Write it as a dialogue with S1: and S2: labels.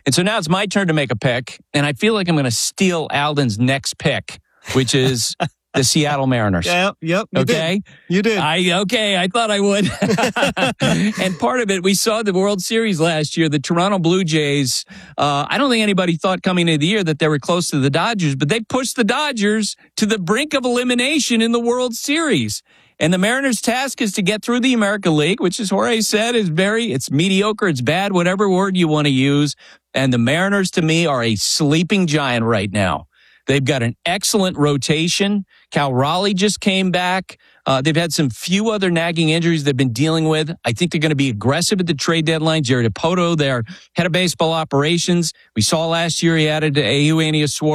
S1: And so now it's my turn to make a pick, and I feel like I'm going to steal Alden's next pick, which is the Seattle Mariners.
S2: Yep. You did.
S1: I thought I would. And part of it, we saw the World Series last year, the Toronto Blue Jays. I don't think anybody thought coming into the year that they were close to the Dodgers, but they pushed the Dodgers to the brink of elimination in the World Series. And the Mariners' task is to get through the American League, which, as Jorge said, it's mediocre, it's bad, whatever word you want to use. And the Mariners, to me, are a sleeping giant right now. They've got an excellent rotation. Cal Raleigh just came back. They've had some few other nagging injuries they've been dealing with. I think they're going to be aggressive at the trade deadline. Jerry Dipoto, their head of baseball operations. We saw last year he added Eugenio Suarez.